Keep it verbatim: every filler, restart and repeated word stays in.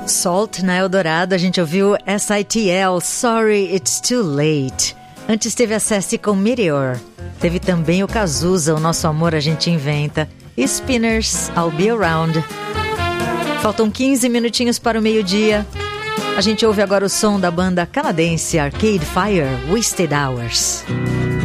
Salt na Eldorado, a gente ouviu S I T L, Sorry It's Too Late. Antes teve a Sassy com Meteor. Teve também o Cazuza, O Nosso Amor a Gente Inventa. E Spinners, I'll Be Around. Faltam quinze minutinhos para o meio-dia. A gente ouve agora o som da banda canadense Arcade Fire, Wasted Hours.